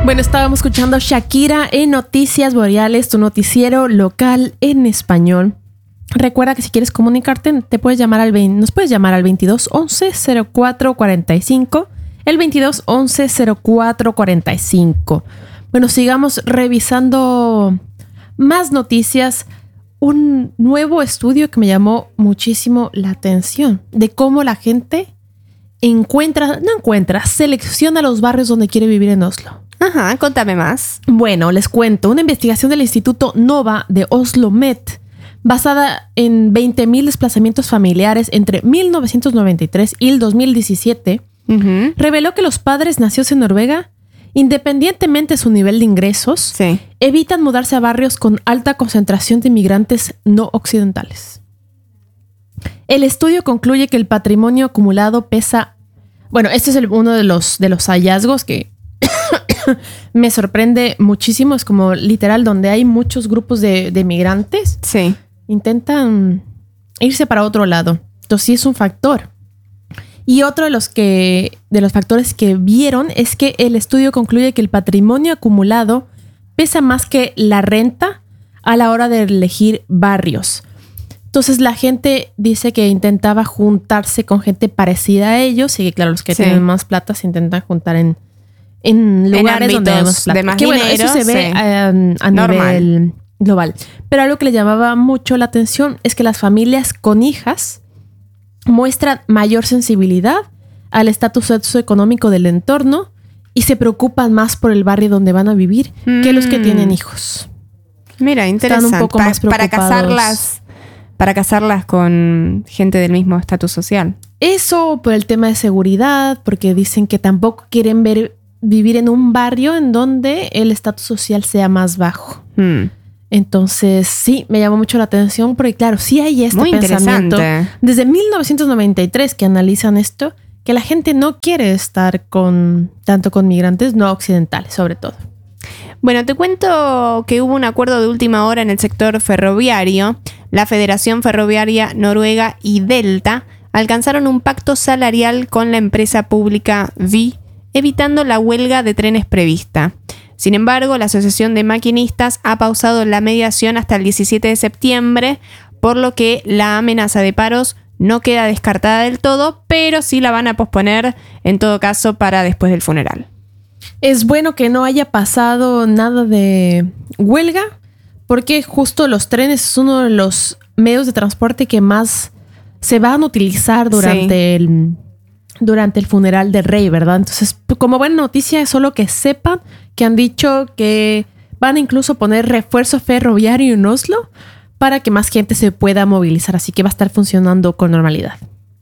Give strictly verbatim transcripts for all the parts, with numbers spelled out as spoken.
Bueno, estábamos escuchando Shakira en Noticias Boreales, tu noticiero local en español. Recuerda que si quieres comunicarte, te puedes llamar al veinte, nos puedes llamar al veintidós once cero cuatro cuarenta y cinco, el veintidós once cero cuatro cuarenta y cinco. Bueno, sigamos revisando más noticias. Un nuevo estudio que me llamó muchísimo la atención de cómo la gente encuentra, no encuentra, selecciona los barrios donde quiere vivir en Oslo. Ajá, contame más. Bueno, les cuento. Una investigación del Instituto Nova de Oslo Met, basada en veinte mil desplazamientos familiares entre mil novecientos noventa y tres y el dos mil diecisiete, uh-huh. reveló que los padres nacidos en Noruega, independientemente de su nivel de ingresos, sí. evitan mudarse a barrios con alta concentración de inmigrantes no occidentales. El estudio concluye que el patrimonio acumulado pesa... Bueno, este es el, uno de los, de los hallazgos que me sorprende muchísimo. Es como literal donde hay muchos grupos de, de migrantes. Sí. Intentan irse para otro lado. Entonces sí es un factor. Y otro de los, que, de los factores que vieron es que el estudio concluye que el patrimonio acumulado pesa más que la renta a la hora de elegir barrios. Entonces la gente dice que intentaba juntarse con gente parecida a ellos y que claro, los que sí. tienen más plata se intentan juntar en, en lugares en donde hay más plata. De más que dinero, bueno, eso se ve sí. um, a Normal. nivel global. Pero algo que le llamaba mucho la atención es que las familias con hijas muestran mayor sensibilidad al estatus socioeconómico del entorno y se preocupan más por el barrio donde van a vivir mm. que los que tienen hijos. Mira, interesante. Están un poco pa- más preocupados. Para casarlas, para casarlas con gente del mismo estatus social. Eso por el tema de seguridad, porque dicen que tampoco quieren ver vivir en un barrio en donde el estatus social sea más bajo. Mm. Entonces, sí, me llamó mucho la atención porque, claro, sí hay este Muy pensamiento interesante. desde mil novecientos noventa y tres que analizan esto, que la gente no quiere estar con tanto con migrantes no occidentales, sobre todo. Bueno, te cuento que hubo un acuerdo de última hora en el sector ferroviario. La Federación Ferroviaria Noruega y Delta alcanzaron un pacto salarial con la empresa pública Vy, evitando la huelga de trenes prevista. Sin embargo, la Asociación de Maquinistas ha pausado la mediación hasta el diecisiete de septiembre, por lo que la amenaza de paros no queda descartada del todo, pero sí la van a posponer en todo caso para después del funeral. Es bueno que no haya pasado nada de huelga, porque justo los trenes es uno de los medios de transporte que más se van a utilizar durante, sí. el, durante el funeral del rey, ¿verdad? Entonces, como buena noticia es solo que sepan que han dicho que van a incluso poner refuerzo ferroviario en Oslo para que más gente se pueda movilizar, así que va a estar funcionando con normalidad.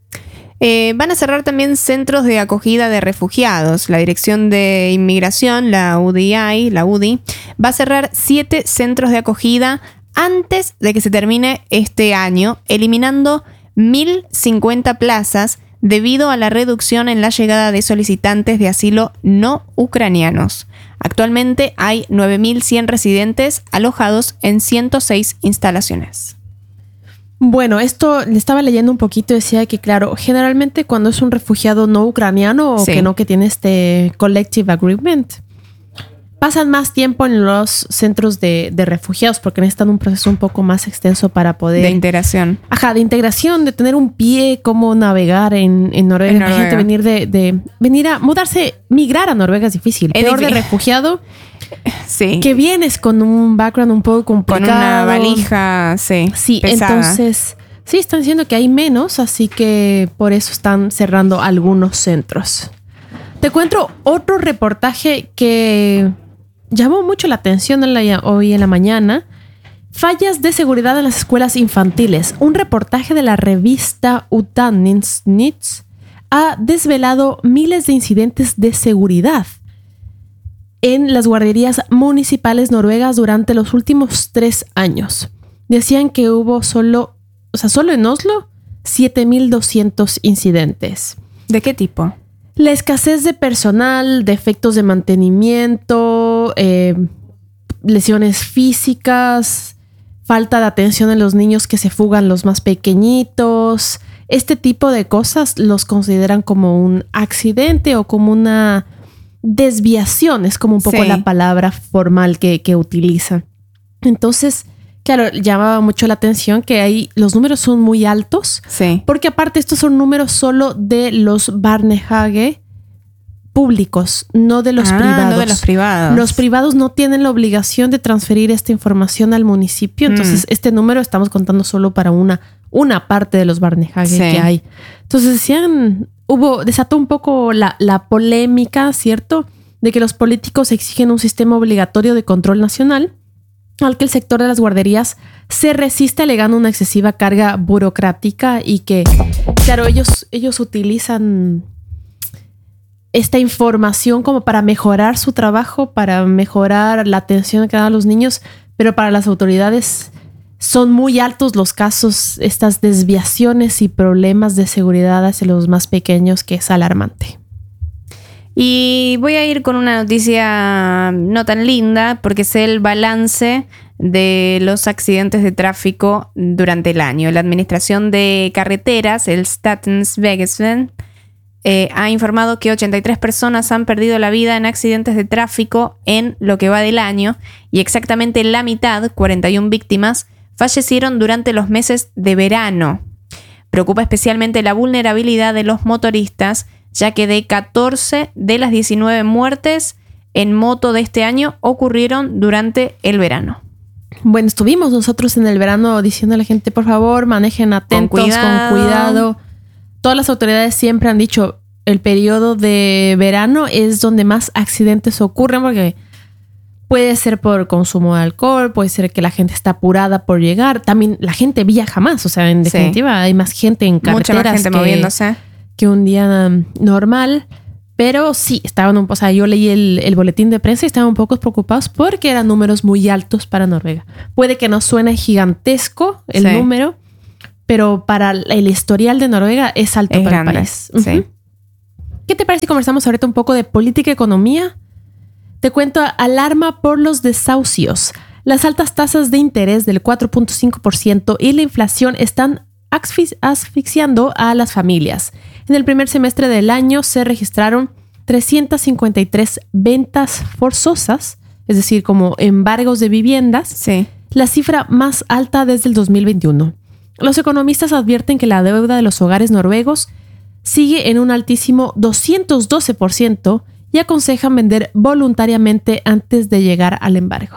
Eh, van a cerrar también centros de acogida de refugiados. La Dirección de Inmigración, la U D I, la U D I, va a cerrar siete centros de acogida antes de que se termine este año, eliminando mil cincuenta plazas debido a la reducción en la llegada de solicitantes de asilo no ucranianos. Actualmente hay nueve mil cien residentes alojados en ciento seis instalaciones. Bueno, esto le estaba leyendo un poquito y decía que, claro, generalmente cuando es un refugiado no ucraniano o sí. que no que tiene este collective agreement, pasan más tiempo en los centros de, de refugiados porque necesitan un proceso un poco más extenso para poder... De integración. Ajá, de integración, de tener un pie, cómo navegar en, en Noruega. En Noruega. Gente venir de, de... Venir a... Mudarse, migrar a Noruega es difícil. Es Peor difícil. de refugiado. Sí. Que vienes con un background un poco complicado. Con una valija, sí. Sí, pesada. Entonces... Sí, están diciendo que hay menos, así que por eso están cerrando algunos centros. Te cuento otro reportaje que llamó mucho la atención en la, hoy en la mañana. Fallas de seguridad en las escuelas infantiles. Un reportaje de la revista Utdanningsnytt ha desvelado miles de incidentes de seguridad en las guarderías municipales noruegas durante los últimos tres años. Decían que hubo solo... O sea, solo en Oslo, siete mil doscientos incidentes. ¿De qué tipo? La escasez de personal, defectos de mantenimiento, eh, lesiones físicas, falta de atención en los niños que se fugan, los más pequeñitos. Este tipo de cosas los consideran como un accidente o como una desviación, es como un poco Sí. la palabra formal que, que utilizan. Entonces, claro, llamaba mucho la atención que ahí los números son muy altos, Sí. porque aparte estos son números solo de los Barnehage públicos, no de los Ah, privados. no de los privados. Los privados no tienen la obligación de transferir esta información al municipio. Entonces, Mm. este número estamos contando solo para una, una parte de los Barnehage Sí. que hay. Entonces, decían, hubo, desató un poco la, la polémica, ¿cierto? De que los políticos exigen un sistema obligatorio de control nacional, al que el sector de las guarderías se resiste alegando una excesiva carga burocrática y que, claro, ellos, ellos utilizan esta información como para mejorar su trabajo, para mejorar la atención que dan a los niños, pero para las autoridades son muy altos los casos, estas desviaciones y problemas de seguridad hacia los más pequeños, que es alarmante. Y voy a ir con una noticia no tan linda, porque es el balance de los accidentes de tráfico durante el año. La Administración de Carreteras, el Stationsvegessen, eh, ha informado que ochenta y tres personas han perdido la vida en accidentes de tráfico en lo que va del año, y exactamente la mitad, cuarenta y una víctimas, fallecieron durante los meses de verano. Preocupa especialmente la vulnerabilidad de los motoristas, ya que de catorce de las diecinueve muertes en moto de este año ocurrieron durante el verano. Bueno, estuvimos nosotros en el verano diciendo a la gente, por favor, manejen atentos, con cuidado. con cuidado. Todas las autoridades siempre han dicho, el periodo de verano es donde más accidentes ocurren, porque puede ser por consumo de alcohol, puede ser que la gente está apurada por llegar. También la gente viaja más, o sea, en definitiva sí. hay más gente en carreteras. Mucha más gente que, moviéndose. que un día um, normal. Pero sí, estaban un, o sea, yo leí el, el boletín de prensa y estaban un poco preocupados porque eran números muy altos para Noruega. Puede que no suene gigantesco el sí. número, pero para el historial de Noruega es alto es para grande. el país. Sí. Uh-huh. ¿Qué te parece si conversamos ahorita un poco de política y economía? Te cuento, alarma por los desahucios. Las altas tasas de interés del cuatro punto cinco por ciento y la inflación están asfix- asfixiando a las familias. En el primer semestre del año se registraron trescientas cincuenta y tres ventas forzosas, es decir, como embargos de viviendas, sí. la cifra más alta desde el dos mil veintiuno. Los economistas advierten que la deuda de los hogares noruegos sigue en un altísimo doscientos doce por ciento y aconsejan vender voluntariamente antes de llegar al embargo.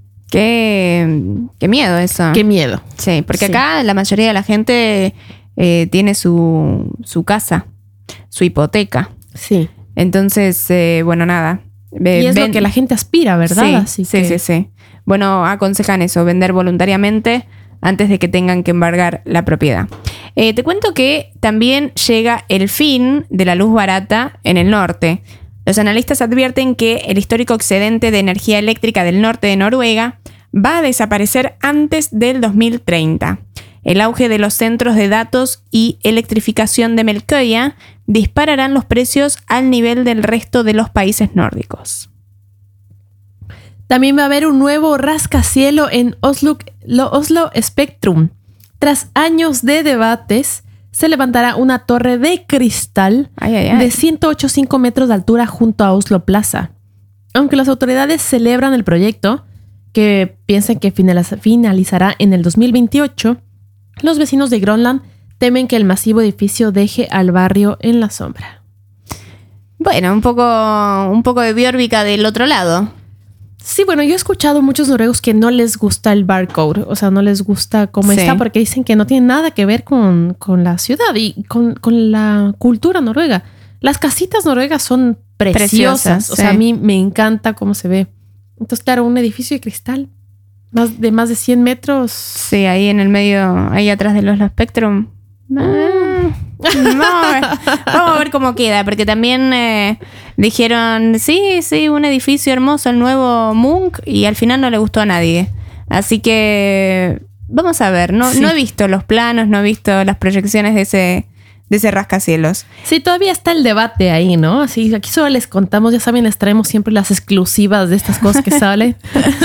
Qué, qué miedo eso. Qué miedo. Sí, porque sí. acá la mayoría de la gente eh, tiene su, su casa, su hipoteca. Sí. Entonces, eh, bueno, nada. Eh, y es ven- lo que la gente aspira, ¿verdad? Sí, Así sí, que... sí, sí. Bueno, aconsejan eso, vender voluntariamente antes de que tengan que embargar la propiedad. Eh, te cuento que también llega el fin de la luz barata en el norte. Los analistas advierten que el histórico excedente de energía eléctrica del norte de Noruega va a desaparecer antes del dos mil treinta. El auge de los centros de datos y electrificación de Melkøya dispararán los precios al nivel del resto de los países nórdicos. También va a haber un nuevo rascacielo en Oslo, Oslo Spectrum. Tras años de debates, se levantará una torre de cristal ay, ay, ay. de ciento ochenta y cinco metros de altura junto a Oslo Plaza. Aunque las autoridades celebran el proyecto, que piensan que finalizará en el dos mil veintiocho, los vecinos de Groenland temen que el masivo edificio deje al barrio en la sombra. Bueno, un poco, un poco de biórbica del otro lado. Sí, bueno, yo he escuchado muchos noruegos que no les gusta el barcode, o sea, no les gusta cómo sí. está, porque dicen que no tiene nada que ver con, con la ciudad y con, con la cultura noruega. Las casitas noruegas son preciosas, preciosas o sí. sea, a mí me encanta cómo se ve. Entonces, claro, un edificio de cristal más de más de cien metros. Sí, ahí en el medio, ahí atrás de los Spectrum. Mm. Vamos, a ver, vamos a ver cómo queda, porque también eh, dijeron, sí, sí, un edificio hermoso, el nuevo Munch, y al final no le gustó a nadie. Así que vamos a ver, no, sí. no he visto los planos, no he visto las proyecciones de ese, de ese rascacielos. Sí, todavía está el debate ahí, ¿no? Así, aquí solo les contamos, ya saben, les traemos siempre las exclusivas de estas cosas que salen.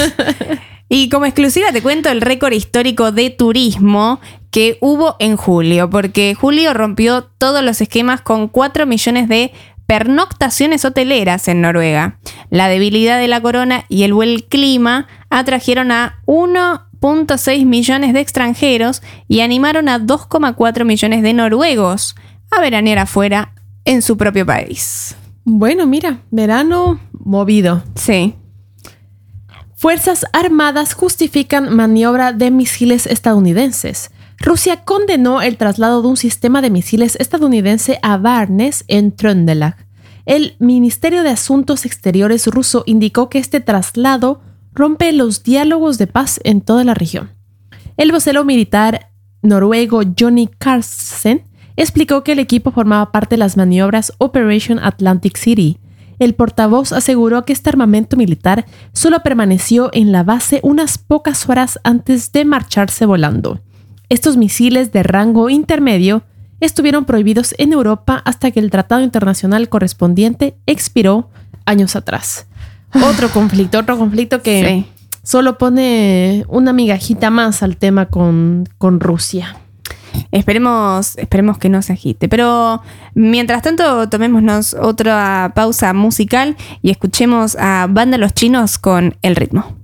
Y como exclusiva te cuento el récord histórico de turismo que hubo en julio, porque julio rompió todos los esquemas con cuatro millones de pernoctaciones hoteleras en Noruega. La debilidad de la corona y el buen clima atrajeron a uno punto seis millones de extranjeros y animaron a dos coma cuatro millones de noruegos a veranear afuera en su propio país. Bueno, mira, verano movido. Sí. Fuerzas Armadas justifican maniobra de misiles estadounidenses. Rusia condenó el traslado de un sistema de misiles estadounidense a Barnes en Trøndelag. El Ministerio de Asuntos Exteriores ruso indicó que este traslado rompe los diálogos de paz en toda la región. El vocero militar noruego Johnny Carlsen explicó que el equipo formaba parte de las maniobras Operation Atlantic City. El portavoz aseguró que este armamento militar solo permaneció en la base unas pocas horas antes de marcharse volando. Estos misiles de rango intermedio estuvieron prohibidos en Europa hasta que el tratado internacional correspondiente expiró años atrás. Otro conflicto, otro conflicto que sí. Solo pone una migajita más al tema con, con Rusia. Esperemos, esperemos que no se agite. Pero mientras tanto, tomémonos otra pausa musical y escuchemos a Banda Los Chinos con El Ritmo.